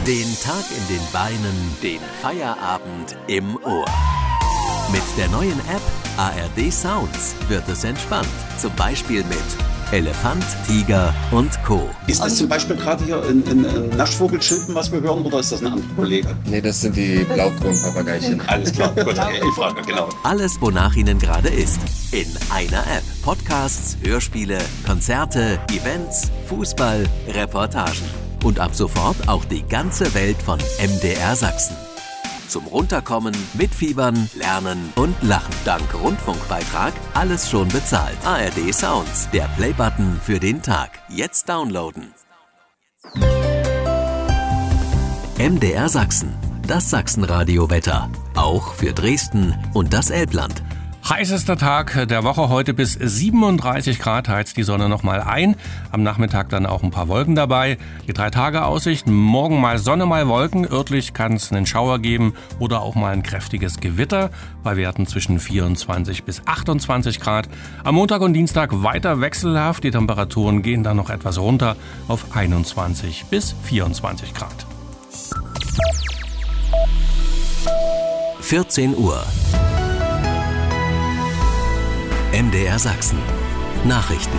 Den Tag in den Beinen, den Feierabend im Ohr. Mit der neuen App ARD Sounds wird es entspannt. Zum Beispiel mit Elefant, Tiger und Co. Ist das zum Beispiel gerade hier ein Naschvogelchilpen, was wir hören, oder ist das ein anderer Kollege? Nee, das sind die Blaukronpapageien. Alles klar, gut, ich frage, genau. Alles, wonach Ihnen gerade ist. In einer App. Podcasts, Hörspiele, Konzerte, Events, Fußball, Reportagen. Und ab sofort auch die ganze Welt von MDR Sachsen. Zum Runterkommen, Mitfiebern, Lernen und Lachen. Dank Rundfunkbeitrag alles schon bezahlt. ARD Sounds, der Playbutton für den Tag. Jetzt downloaden. MDR Sachsen, das Sachsenradio-Wetter. Auch für Dresden und das Elbland. Heißester Tag der Woche, heute bis 37 Grad heizt die Sonne nochmal ein. Am Nachmittag dann auch ein paar Wolken dabei. Die 3-Tage-Aussicht, morgen mal Sonne, mal Wolken. Örtlich kann es einen Schauer geben oder auch mal ein kräftiges Gewitter bei Werten zwischen 24 bis 28 Grad. Am Montag und Dienstag weiter wechselhaft. Die Temperaturen gehen dann noch etwas runter auf 21 bis 24 Grad. 14 Uhr. MDR Sachsen. Nachrichten.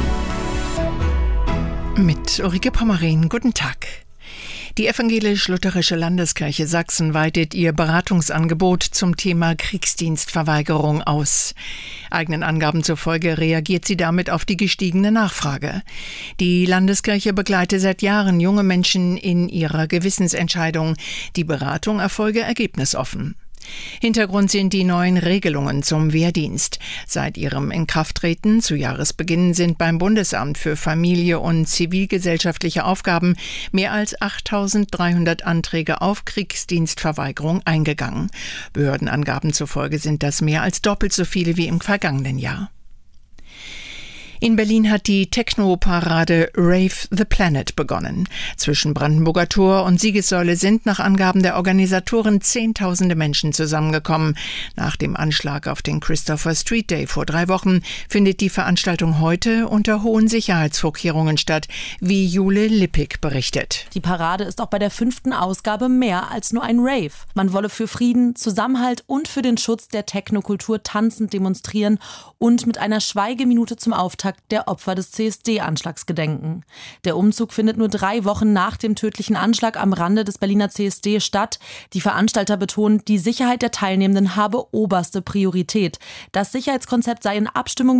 Mit Ulrike Pommerin. Guten Tag. Die Evangelisch-Lutherische Landeskirche Sachsen weitet ihr Beratungsangebot zum Thema Kriegsdienstverweigerung aus. Eigenen Angaben zufolge reagiert sie damit auf die gestiegene Nachfrage. Die Landeskirche begleite seit Jahren junge Menschen in ihrer Gewissensentscheidung. Die Beratung erfolge ergebnisoffen. Hintergrund sind die neuen Regelungen zum Wehrdienst. Seit ihrem Inkrafttreten zu Jahresbeginn sind beim Bundesamt für Familie und zivilgesellschaftliche Aufgaben mehr als 8.300 Anträge auf Kriegsdienstverweigerung eingegangen. Behördenangaben zufolge sind das mehr als doppelt so viele wie im vergangenen Jahr. In Berlin hat die Techno-Parade Rave the Planet begonnen. Zwischen Brandenburger Tor und Siegessäule sind nach Angaben der Organisatoren Zehntausende Menschen zusammengekommen. Nach dem Anschlag auf den Christopher Street Day vor 3 Wochen findet die Veranstaltung heute unter hohen Sicherheitsvorkehrungen statt, wie Jule Lippig berichtet. Die Parade ist auch bei der 5. Ausgabe mehr als nur ein Rave. Man wolle für Frieden, Zusammenhalt und für den Schutz der Technokultur tanzend demonstrieren und mit einer Schweigeminute zum Auftakt der Opfer des CSD-Anschlags gedenken. Der Umzug findet nur 3 Wochen nach dem tödlichen Anschlag am Rande des Berliner CSD statt. Die Veranstalter betonen, die Sicherheit der Teilnehmenden habe oberste Priorität. Das Sicherheitskonzept sei in Abstimmung